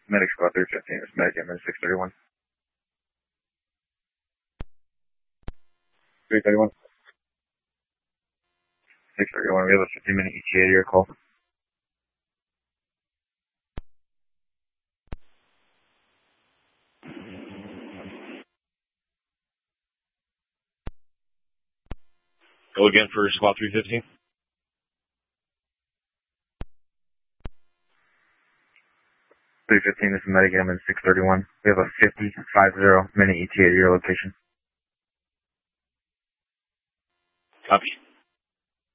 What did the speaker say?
Medic Squad 315, this is Medic Ambulance 631. 331. 631, we have a 15-minute ETA to your call. Go again for Squad 315. 315, this is Medic Ambulance 631. We have a 50-minute ETA to your location. Copy.